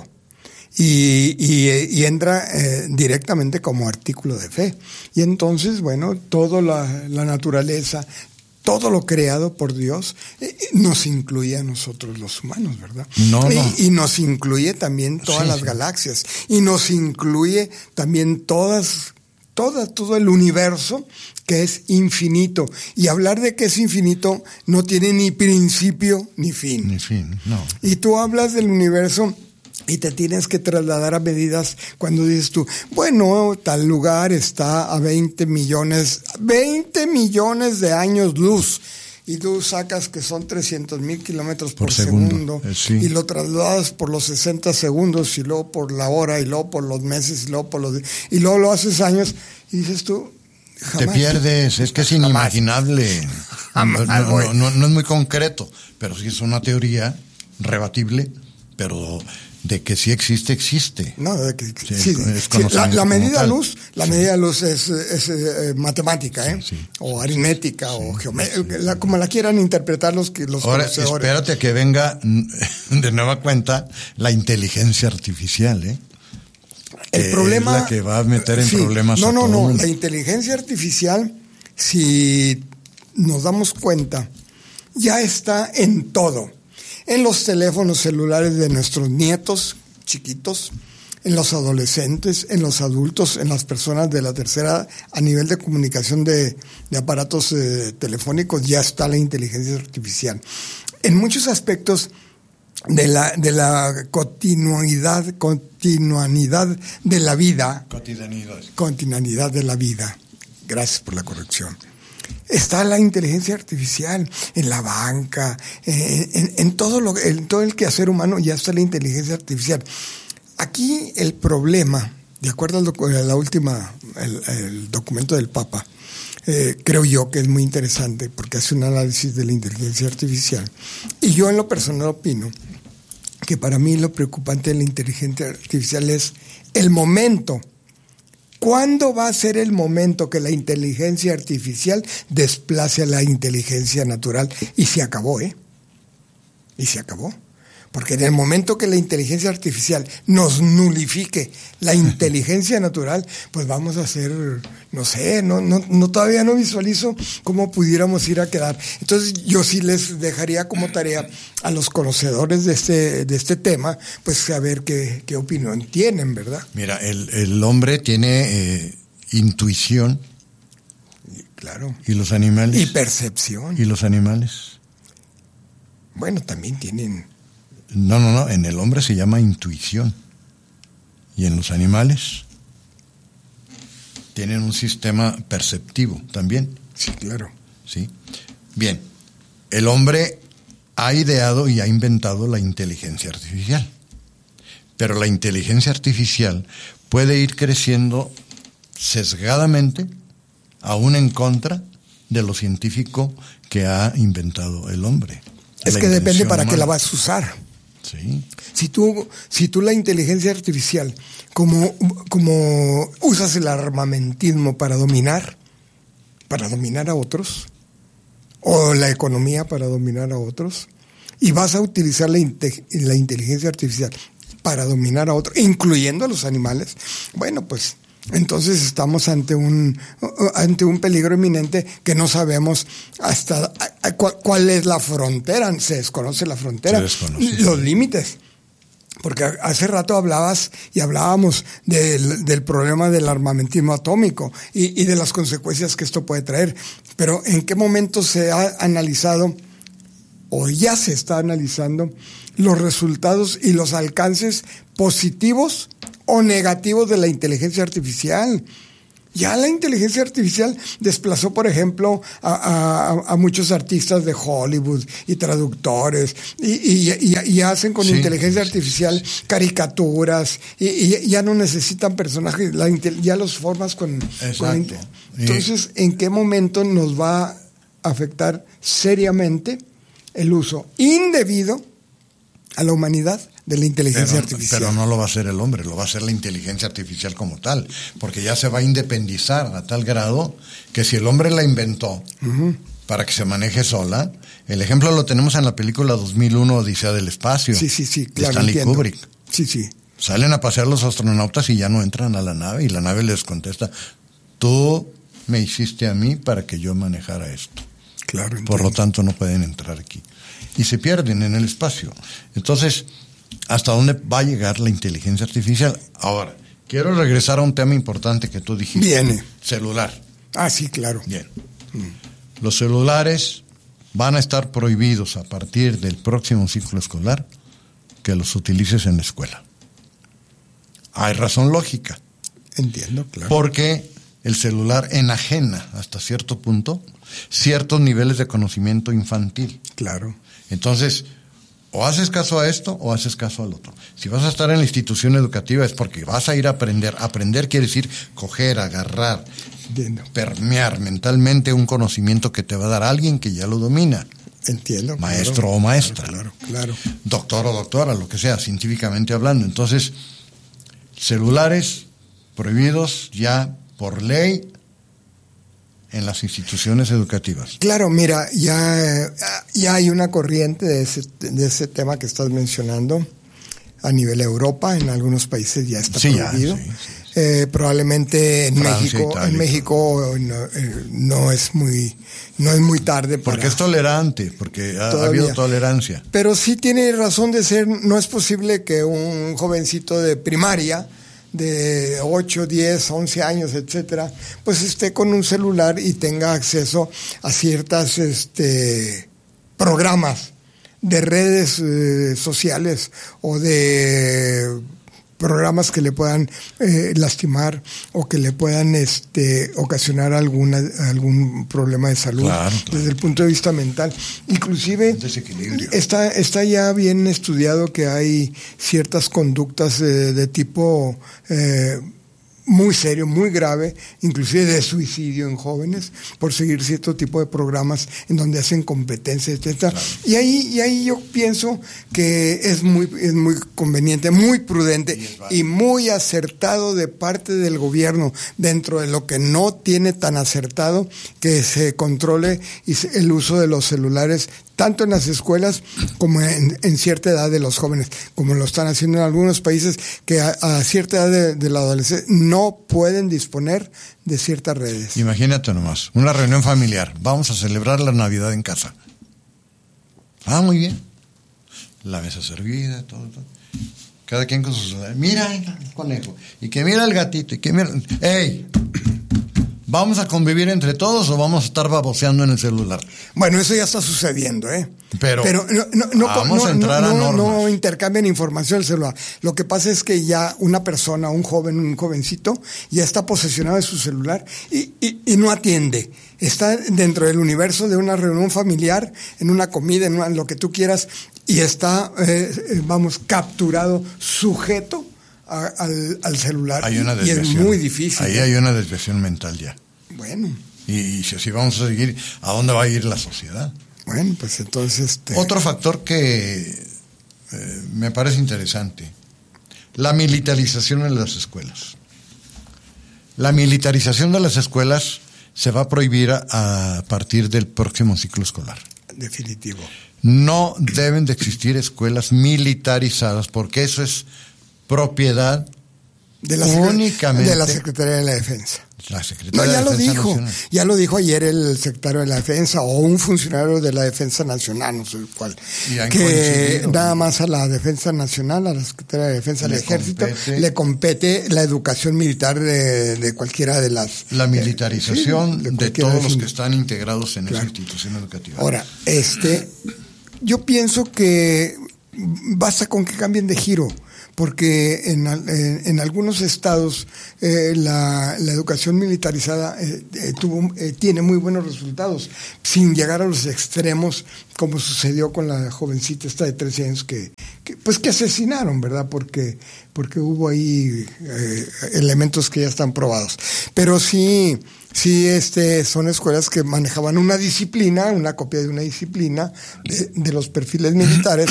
Y, y, y entra eh, directamente como artículo de fe. Y entonces, bueno, toda la, la naturaleza, todo lo creado por Dios, eh, nos incluye a nosotros los humanos, ¿verdad? No, y, no. y nos incluye también todas sí, las sí. galaxias. Y nos incluye también todas, toda, todo el universo que es infinito. Y hablar de que es infinito no tiene ni principio ni fin. Ni fin, no. Y tú hablas del universo y te tienes que trasladar a medidas cuando dices tú, bueno, tal lugar está a veinte millones, veinte millones de años luz. Y tú sacas que son trescientos mil kilómetros por, por segundo, segundo eh, sí. y lo trasladas por los sesenta segundos y luego por la hora y luego por los meses y luego por los... y luego lo haces años y dices tú... Jamás. Te pierdes, es que es inimaginable. Jamás. No, no, no, no es muy concreto, pero sí es una teoría rebatible, pero... de que sí existe, existe. No, de que sí, sí, sí, la, la medida luz, la sí. medida luz es, es eh, matemática, ¿eh? Sí, sí. O aritmética, sí. o geométrica, como la quieran interpretar los que los Ahora, espérate a que venga de nueva cuenta la inteligencia artificial, ¿eh? El que problema es la que va a meter en sí, problemas no, a no, todo no, mundo. La inteligencia artificial, si nos damos cuenta, ya está en todo. En los teléfonos celulares de nuestros nietos chiquitos, en los adolescentes, en los adultos, en las personas de la tercera edad, a nivel de comunicación de, de aparatos eh, telefónicos, ya está la inteligencia artificial. En muchos aspectos de la, de la continuidad, continuidad de la vida. Cotidianidad. Continuidad de la vida. Gracias por la corrección. Está la inteligencia artificial en la banca, en, en, en todo lo, en todo el quehacer humano ya está la inteligencia artificial. Aquí el problema, de acuerdo al docu- a la última, el, el documento del Papa, eh, creo yo que es muy interesante porque hace un análisis de la inteligencia artificial. Y yo en lo personal opino que para mí lo preocupante de la inteligencia artificial es el momento. ¿Cuándo va a ser el momento que la inteligencia artificial desplace a la inteligencia natural? Y se acabó, ¿eh? Y se acabó. Porque en el momento que la inteligencia artificial nos nulifique la inteligencia natural, pues vamos a hacer, no sé, no, no, no todavía no visualizo cómo pudiéramos ir a quedar. Entonces yo sí les dejaría como tarea a los conocedores de este, de este tema, pues saber qué, qué opinión tienen, ¿verdad? Mira, el, el hombre tiene eh, intuición. Claro. ¿Y los animales? Y percepción. ¿Y los animales? Bueno, también tienen... No, no, no, en el hombre se llama intuición. ¿Y en los animales? Tienen un sistema perceptivo también. Sí, claro. Sí. Bien, el hombre ha ideado y ha inventado la inteligencia artificial. Pero la inteligencia artificial puede ir creciendo sesgadamente, aún en contra de lo científico que ha inventado el hombre. Es que depende para qué la vas a usar. Sí. Si tú, si tú la inteligencia artificial, como, como usas el armamentismo para dominar, para dominar a otros, o la economía para dominar a otros, y vas a utilizar la, inte- la inteligencia artificial para dominar a otros, incluyendo a los animales, bueno, pues entonces estamos ante un ante un peligro inminente que no sabemos hasta a, a, cuál, cuál es la frontera, se desconoce la frontera, se desconoce, los sí. límites. Porque hace rato hablabas y hablábamos del, del problema del armamentismo atómico y, y de las consecuencias que esto puede traer. Pero ¿en qué momento se ha analizado o ya se está analizando los resultados y los alcances positivos o negativos de la inteligencia artificial? Ya la inteligencia artificial desplazó, por ejemplo, a, a, a muchos artistas de Hollywood y traductores y, y, y, y hacen con sí, inteligencia sí, artificial sí. caricaturas y, y ya no necesitan personajes, la, ya los formas con... con entonces, ¿en qué momento nos va a afectar seriamente el uso indebido a la humanidad de la inteligencia pero, artificial? Pero no lo va a hacer el hombre, lo va a hacer la inteligencia artificial como tal, porque ya se va a independizar a tal grado que si el hombre la inventó uh-huh. para que se maneje sola, el ejemplo lo tenemos en la película dos mil uno, Odisea del Espacio, sí, sí, sí, claro, de Stanley entiendo. Kubrick. Sí, sí. Salen a pasear los astronautas y ya no entran a la nave, y la nave les contesta, tú me hiciste a mí para que yo manejara esto. Claro, entiendo. Por lo tanto no pueden entrar aquí. Y se pierden en el espacio. Entonces, ¿hasta dónde va a llegar la inteligencia artificial? Ahora, quiero regresar a un tema importante que tú dijiste. Viene. Celular. Ah, sí, claro. Bien. Mm. Los celulares van a estar prohibidos a partir del próximo ciclo escolar que los utilices en la escuela. Hay razón lógica. Entiendo, claro. Porque el celular enajena hasta cierto punto ciertos niveles de conocimiento infantil. Claro. Entonces, o haces caso a esto o haces caso al otro. Si vas a estar en la institución educativa es porque vas a ir a aprender. Aprender quiere decir coger, agarrar, Entiendo. permear mentalmente un conocimiento que te va a dar alguien que ya lo domina. Entiendo. Maestro claro, o maestra. Claro, claro. Doctor o doctora, lo que sea, científicamente hablando. Entonces, celulares prohibidos ya por ley en las instituciones educativas. Claro, mira, ya, ya hay una corriente de ese, de ese tema que estás mencionando a nivel Europa, en algunos países ya está sí, prohibido. Ya, sí, sí. Eh, probablemente en Francia, México, Italia, en México no, eh, no es muy, no es muy tarde para, porque es tolerante, porque ha, ha habido tolerancia. Pero sí tiene razón de ser. No es posible que un jovencito de primaria de ocho, diez, once años, etcétera, pues esté con un celular y tenga acceso a ciertas este, programas de redes eh, sociales o de programas que le puedan eh, lastimar o que le puedan este, ocasionar alguna, algún problema de salud, claro, claro. Desde el punto de vista mental. Inclusive está, está ya bien estudiado que hay ciertas conductas eh, de tipo eh, muy serio, muy grave, inclusive de suicidio en jóvenes, por seguir cierto tipo de programas en donde hacen competencia, etcétera. Claro. Y ahí, y ahí yo pienso que es muy, es muy conveniente, muy prudente y, y muy acertado de parte del gobierno, dentro de lo que no tiene tan acertado, que se controle el uso de los celulares tanto en las escuelas como en, en cierta edad de los jóvenes, como lo están haciendo en algunos países que a, a cierta edad de, de la adolescencia no pueden disponer de ciertas redes. Imagínate nomás, una reunión familiar, vamos a celebrar la Navidad en casa. Ah, muy bien. La mesa servida, todo, todo. Cada quien con su celular. Mira el conejo, y que mira el gatito, y que mira... ¡Ey! ¿Vamos a convivir entre todos o vamos a estar baboseando en el celular? Bueno, eso ya está sucediendo, ¿eh? Pero, Pero no, no, no, vamos no, a entrar no, a normas. No intercambian información el celular. Lo que pasa es que ya una persona, un joven, un jovencito, ya está posesionado de su celular y, y, y no atiende. Está dentro del universo de una reunión familiar, en una comida, en, una, en lo que tú quieras, y está, eh, vamos, capturado, sujeto A, al, al celular. Hay una y es muy difícil. Ahí hay una desviación mental ya. Bueno. Y, y si así vamos a seguir, ¿a dónde va a ir la sociedad? Bueno, pues entonces... Este... Otro factor que eh, me parece interesante. La militarización en las escuelas. La militarización de las escuelas se va a prohibir a, a partir del próximo ciclo escolar. Definitivo. No deben de existir escuelas militarizadas porque eso es propiedad de la, únicamente de la Secretaría de la Defensa. La Secretaría no, ya de lo Defensa dijo, Nacional. ya lo dijo ayer el secretario de la Defensa o un funcionario de la Defensa Nacional, no sé cuál, que nada más a la Defensa Nacional, a la Secretaría de Defensa del Ejército, compete, le compete la educación militar de, de cualquiera de las... La militarización eh, sí, de, de todos los que están integrados en claro. esa institución educativa. Ahora, este, yo pienso que basta con que cambien de giro, porque en, en, en algunos estados eh, la, la educación militarizada eh, eh, tuvo, eh, tiene muy buenos resultados, sin llegar a los extremos, como sucedió con la jovencita esta de trece años que, que pues que asesinaron, ¿verdad? Porque, porque hubo ahí eh, elementos que ya están probados. Pero sí, sí este, son escuelas que manejaban una disciplina, una copia de una disciplina de, de los perfiles militares,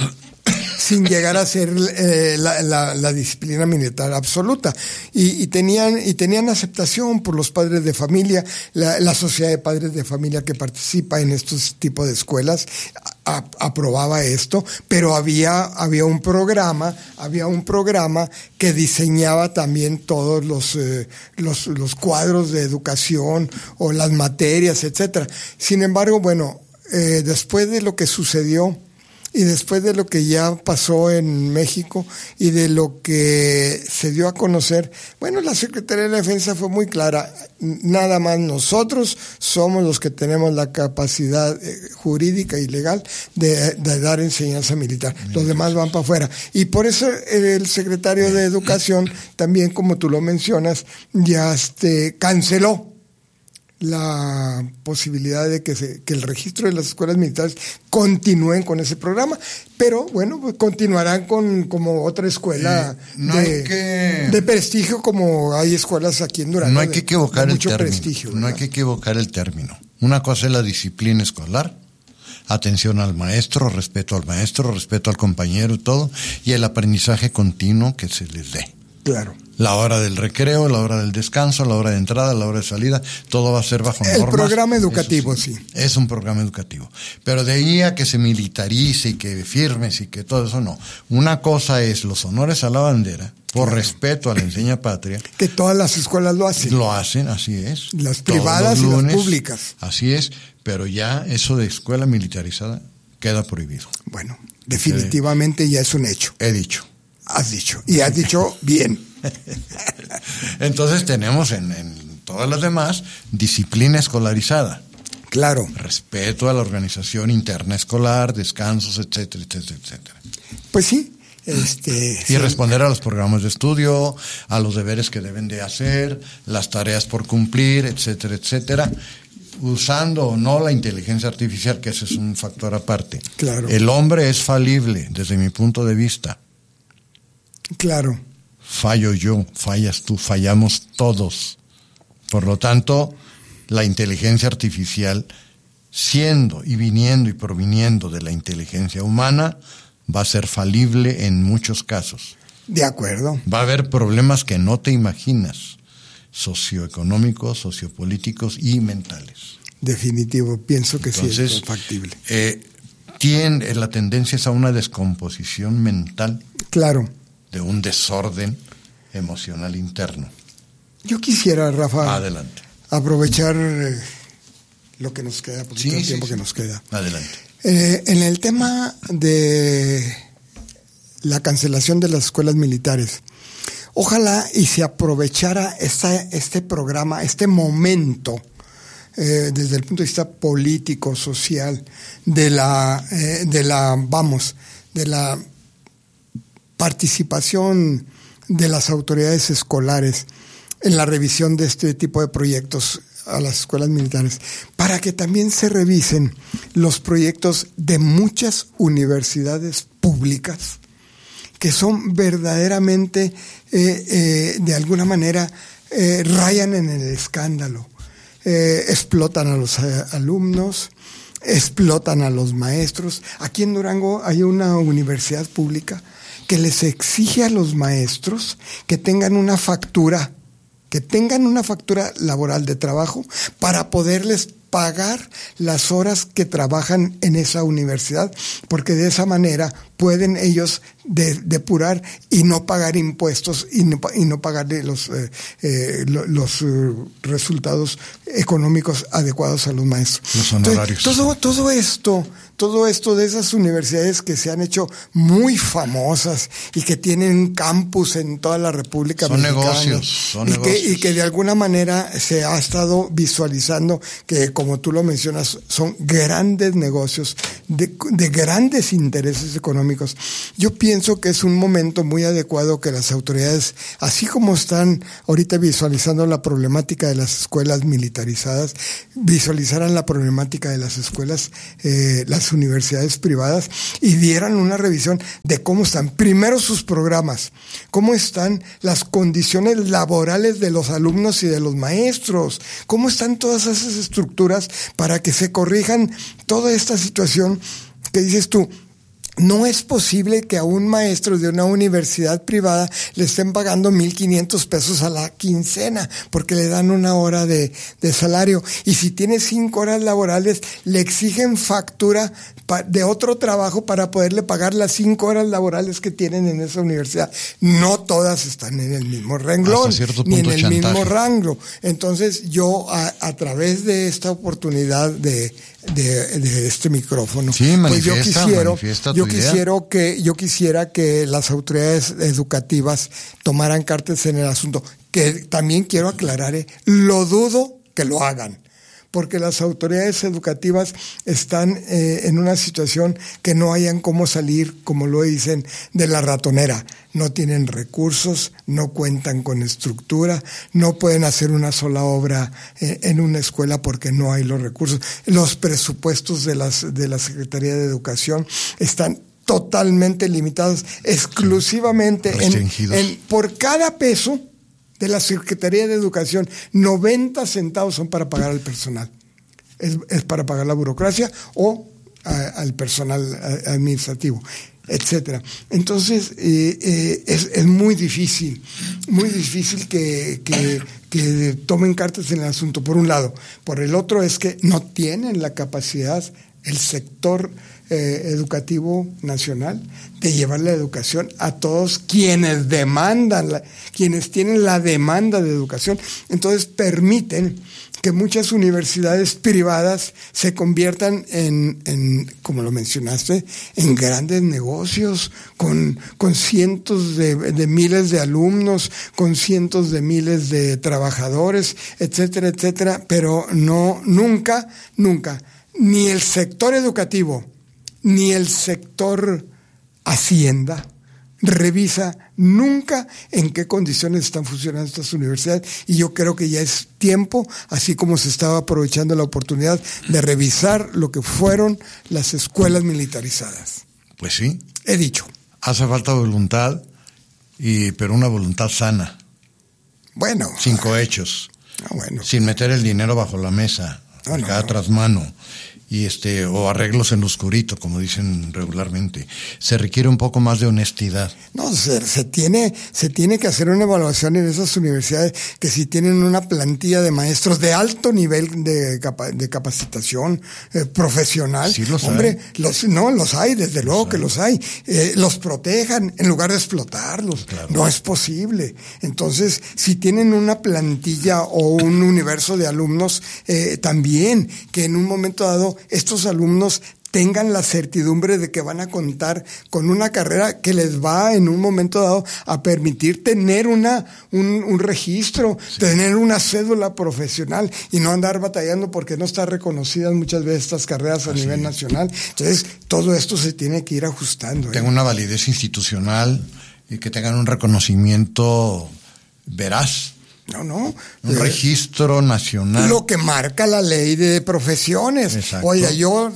sin llegar a ser eh, la, la, la disciplina militar absoluta. Y, y tenían y tenían aceptación por los padres de familia, la, la sociedad de padres de familia que participa en estos tipos de escuelas a, aprobaba esto, pero había había un programa, había un programa que diseñaba también todos los eh, los los cuadros de educación o las materias, etcétera. Sin embargo, bueno, eh, después de lo que sucedió y después de lo que ya pasó en México y de lo que se dio a conocer, bueno, la Secretaría de la Defensa fue muy clara. Nada más nosotros somos los que tenemos la capacidad jurídica y legal de, de dar enseñanza militar. Los demás van para afuera. Y por eso el secretario de Educación, también como tú lo mencionas, ya este, canceló la posibilidad de que, se, que el registro de las escuelas militares continúen con ese programa, pero bueno, pues continuarán con como otra escuela eh, no de, que, de prestigio, como hay escuelas aquí en Durango. No hay que equivocar de, de el mucho término. Prestigio, no hay que equivocar el término. Una cosa es la disciplina escolar, atención al maestro, respeto al maestro, respeto al compañero y todo, y el aprendizaje continuo que se les dé. Claro. La hora del recreo, la hora del descanso, la hora de entrada, la hora de salida, todo va a ser bajo normas. El programa educativo, sí, sí. Es un programa educativo. Pero de ahí a que se militarice y que firmes y que todo eso, no. Una cosa es los honores a la bandera, por claro. respeto a la enseña patria. Que todas las escuelas lo hacen. Lo hacen, así es. Las privadas lunes, y las públicas. Así es, pero ya eso de escuela militarizada queda prohibido. Bueno, definitivamente ya es un hecho. He dicho. Has dicho, y has dicho bien. Entonces tenemos en, en todas las demás disciplina escolarizada. Claro. Respeto a la organización interna escolar, descansos, etcétera, etcétera, etcétera. Pues sí. Este, y sí. responder a los programas de estudio, a los deberes que deben de hacer, las tareas por cumplir, etcétera, etcétera. Usando o no la inteligencia artificial, que ese es un factor aparte. Claro. El hombre es falible, desde mi punto de vista. Claro. Fallo yo, fallas tú, fallamos todos. Por lo tanto, la inteligencia artificial, siendo y viniendo y proviniendo de la inteligencia humana, va a ser falible en muchos casos. De acuerdo. Va a haber problemas que no te imaginas, socioeconómicos, sociopolíticos y mentales. Definitivo, pienso que Entonces, sí es factible. Eh, tiene, la tendencia es a una descomposición mental. Claro. De un desorden emocional interno. Yo quisiera, Rafa, adelante, aprovechar eh, lo que nos queda, poquito sí, el tiempo sí, que sí. nos queda. Adelante. Eh, en el tema de la cancelación de las escuelas militares, ojalá y se aprovechara esta, este programa, este momento, eh, desde el punto de vista político, social, de la, eh, de la, vamos, de la participación de las autoridades escolares en la revisión de este tipo de proyectos a las escuelas militares, para que también se revisen los proyectos de muchas universidades públicas que son verdaderamente, eh, eh, de alguna manera, eh, rayan en el escándalo, eh, explotan a los eh, alumnos, explotan a los maestros. Aquí en Durango hay una universidad pública que les exige a los maestros que tengan una factura, que tengan una factura laboral de trabajo para poderles pagar las horas que trabajan en esa universidad, porque de esa manera pueden ellos de, depurar y no pagar impuestos y no, y no pagarle los, eh, eh, los eh, resultados económicos adecuados a los maestros. Los honorarios. Entonces, todo, todo esto, todo esto de esas universidades que se han hecho muy famosas y que tienen campus en toda la República son Mexicana. Negocios, son y negocios. Que, y que de alguna manera se ha estado visualizando que, como tú lo mencionas, son grandes negocios de, de grandes intereses económicos. Yo pienso que es un momento muy adecuado que las autoridades, así como están ahorita visualizando la problemática de las escuelas militarizadas, visualizaran la problemática de las escuelas, eh, las universidades privadas, y dieran una revisión de cómo están primero sus programas, cómo están las condiciones laborales de los alumnos y de los maestros, cómo están todas esas estructuras para que se corrijan toda esta situación que dices tú. No es posible que a un maestro de una universidad privada le estén pagando mil quinientos pesos a la quincena porque le dan una hora de, de salario. Y si tiene cinco horas laborales, le exigen factura pa, de otro trabajo para poderle pagar las cinco horas laborales que tienen en esa universidad. No todas están en el mismo renglón, ni en el chantaje. mismo rango. Entonces yo, a, a través de esta oportunidad de... De, de este micrófono, sí, pues yo quisiera, yo idea. quisiera que yo quisiera que las autoridades educativas tomaran cartas en el asunto, que también quiero aclarar, eh, lo dudo que lo hagan, porque las autoridades educativas están eh, en una situación que no hayan cómo salir, como lo dicen, de la ratonera. No tienen recursos, no cuentan con estructura, no pueden hacer una sola obra en, en una escuela porque no hay los recursos. Los presupuestos de las de la Secretaría de Educación están totalmente limitados, exclusivamente en, en por cada peso de la Secretaría de Educación, noventa centavos son para pagar al personal. Es, es para pagar la burocracia o a, al personal administrativo, etcétera. Entonces, eh, eh, es, es muy difícil, muy difícil que, que, que tomen cartas en el asunto, por un lado. Por el otro es que no tienen la capacidad, el sector eh, educativo nacional, de llevar la educación a todos quienes demandan, la, quienes tienen la demanda de educación. Entonces permiten que muchas universidades privadas se conviertan en, en como lo mencionaste, en grandes negocios, con, con cientos de, de miles de alumnos, con cientos de miles de trabajadores, etcétera, etcétera, pero no, nunca, nunca, ni el sector educativo, ni el sector Hacienda revisa nunca en qué condiciones están funcionando estas universidades, y yo creo que ya es tiempo, así como se estaba aprovechando la oportunidad, de revisar lo que fueron las escuelas militarizadas. Pues sí. He dicho. Hace falta voluntad, y pero una voluntad sana. Bueno. Sin cohechos. Ah, bueno. Sin meter el dinero bajo la mesa, ah, no, cada no. trasmano. Y este, o arreglos en lo oscurito, como dicen regularmente. Se requiere un poco más de honestidad. No, se, se tiene, se tiene que hacer una evaluación en esas universidades que si tienen una plantilla de maestros de alto nivel de, capa, de capacitación eh, profesional. Sí los hombre, hay. los, no, los hay, desde los luego hay. que los hay. Eh, los protejan en lugar de explotarlos. Claro. No es posible. Entonces, si tienen una plantilla o un universo de alumnos, eh, también que en un momento dado estos alumnos tengan la certidumbre de que van a contar con una carrera que les va en un momento dado a permitir tener una un, un registro, sí. tener una cédula profesional y no andar batallando porque no están reconocidas muchas veces estas carreras a Así nivel es. nacional. Entonces, todo esto se tiene que ir ajustando. Tenga ¿eh? una validez institucional y que tengan un reconocimiento veraz No, no. Un eh, registro nacional. Lo que marca la ley de profesiones. Exacto. Oiga, yo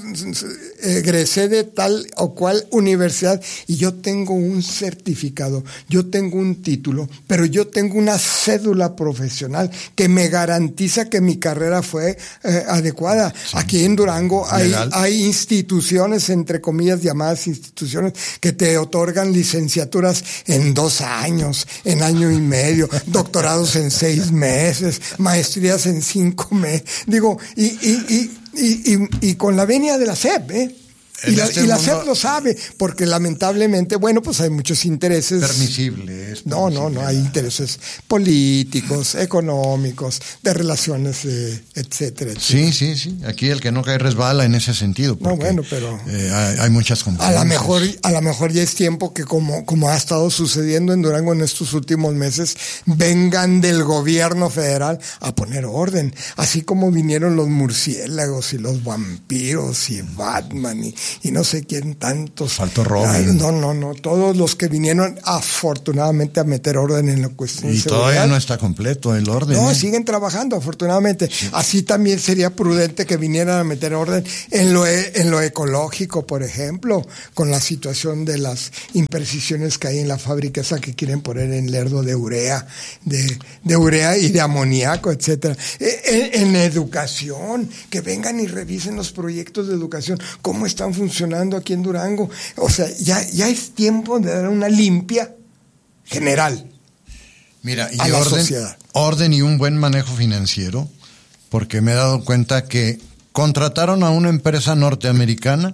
egresé de tal o cual universidad y yo tengo un certificado, yo tengo un título, pero yo tengo una cédula profesional que me garantiza que mi carrera fue eh, adecuada. Sí. Aquí en Durango hay, hay instituciones, entre comillas llamadas instituciones, que te otorgan licenciaturas en dos años, en año y medio, doctorados en seis meses, maestrías en cinco meses. Digo, y, y, y, y, y, y con la venia de la S E P, ¿eh? Y la, este y la mundo... S E P lo sabe, porque lamentablemente, bueno, pues hay muchos intereses. Permisibles. No, no, no, hay intereses políticos, económicos, de relaciones, eh, etcétera, etcétera. Sí, sí, sí. Aquí el que no cae resbala en ese sentido. Porque, no, bueno, pero. Eh, hay, hay muchas competencias. A lo mejor, a lo mejor ya es tiempo que, como, como ha estado sucediendo en Durango en estos últimos meses, vengan del gobierno federal a poner orden. Así como vinieron los murciélagos y los vampiros y Batman y. y no sé quién tantos. Faltó Robin. No, no, no. Todos los que vinieron afortunadamente a meter orden en la cuestión. Y todavía no está completo el orden. No, ¿eh? siguen trabajando afortunadamente. Sí. Así también sería prudente que vinieran a meter orden en lo, en lo ecológico, por ejemplo, con la situación de las imprecisiones que hay en la fábrica esa que quieren poner en Lerdo de urea, de, de urea y de amoníaco, etcétera. En, en educación, que vengan y revisen los proyectos de educación, cómo están funcionando aquí en Durango. O sea, ya, ya es tiempo de dar una limpia general. Mira, y a la orden, sociedad. orden y un buen manejo financiero, porque me he dado cuenta que contrataron a una empresa norteamericana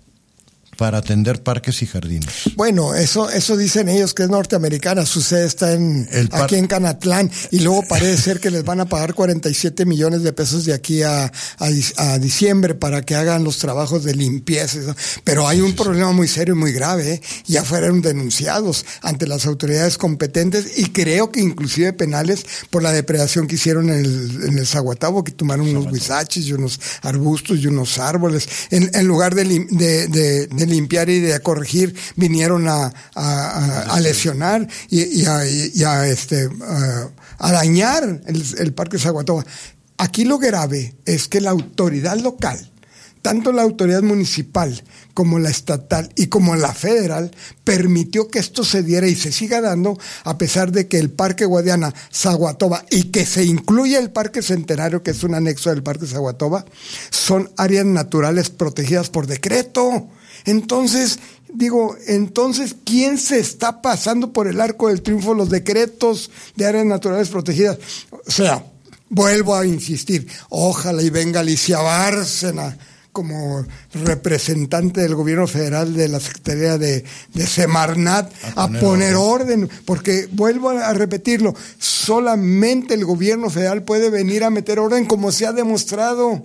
para atender parques y jardines. Bueno, eso eso dicen ellos que es norteamericana, su sede está en par- aquí en Canatlán, y luego parece ser que les van a pagar cuarenta y siete millones de pesos de aquí a, a, a diciembre para que hagan los trabajos de limpieza, ¿no? Pero hay un problema muy serio y muy grave, ¿eh? Ya fueron denunciados ante las autoridades competentes y creo que inclusive penales por la depredación que hicieron en el, en el Zaguatabo, que tomaron unos huizaches y unos arbustos y unos árboles, en, en lugar de, de, de, de limpiar y de corregir, vinieron a, a, a, a lesionar y, y, a, y a, este, a, a dañar el, el Parque Zaguatoba. Aquí lo grave es que la autoridad local, tanto la autoridad municipal como la estatal y como la federal, permitió que esto se diera y se siga dando, a pesar de que el Parque Guadiana, Zaguatoba, y que se incluya el Parque Centenario, que es un anexo del Parque Zaguatoba, son áreas naturales protegidas por decreto. Entonces, digo, entonces, ¿quién se está pasando por el arco del triunfo los decretos de áreas naturales protegidas? O sea, vuelvo a insistir, ojalá y venga Alicia Bárcena como representante del gobierno federal de la Secretaría de, de Semarnat a poner, a poner orden. orden, porque vuelvo a repetirlo, solamente el gobierno federal puede venir a meter orden, como se ha demostrado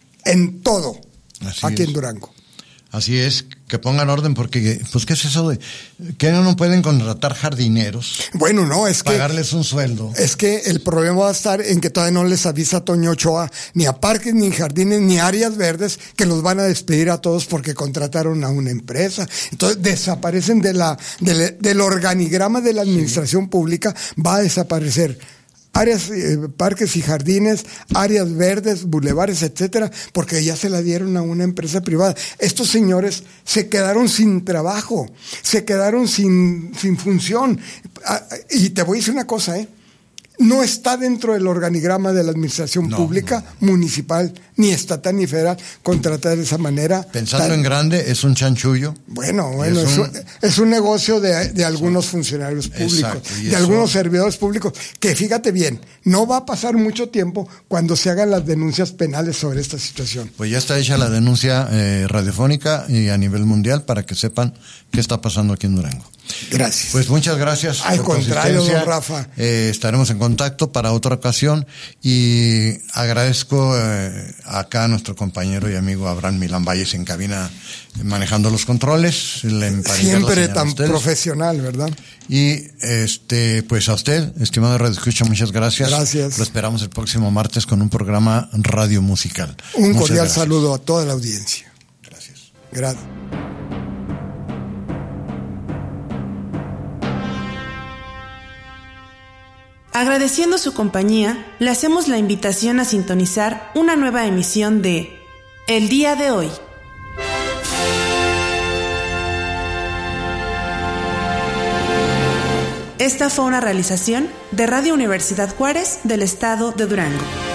en todo. Así aquí es. En Durango. Así es, que pongan orden, porque, pues, ¿qué es eso de que no pueden contratar jardineros? Bueno, no, es que... Pagarles un sueldo. Es que el problema va a estar en que todavía no les avisa Toño Ochoa, ni a parques, ni jardines, ni áreas verdes, que los van a despedir a todos porque contrataron a una empresa. Entonces, desaparecen de la, de, del organigrama de la administración sí. pública, va a desaparecer áreas, eh, parques y jardines, áreas verdes, bulevares, etcétera, porque ya se la dieron a una empresa privada. Estos señores se quedaron sin trabajo, se quedaron sin, sin función. Ah, y te voy a decir una cosa, ¿eh? No está dentro del organigrama de la administración no, pública, no. municipal, ni estatal, ni federal, contratar de esa manera. Pensando tan... en grande, es un chanchullo. Bueno, bueno, es, es, un... Un, es un negocio de, de algunos sí. funcionarios públicos, de eso... algunos servidores públicos, que fíjate bien, no va a pasar mucho tiempo cuando se hagan las denuncias penales sobre esta situación. Pues ya está hecha la denuncia eh, radiofónica y a nivel mundial para que sepan qué está pasando aquí en Durango. Gracias. Pues muchas gracias. Al contrario, don Rafa. Eh, estaremos en contacto para otra ocasión y agradezco eh, acá a nuestro compañero y amigo Abraham Milán Valles en cabina manejando los controles. Siempre tan profesional, ¿verdad? Y este, pues a usted, estimado Radio Escucha, muchas gracias. Gracias. Lo esperamos el próximo martes con un programa radio musical. Un muchas cordial gracias. Saludo a toda la audiencia. Gracias. Gracias. Agradeciendo su compañía, le hacemos la invitación a sintonizar una nueva emisión de El Día de Hoy. Esta fue una realización de Radio Universidad Juárez del Estado de Durango.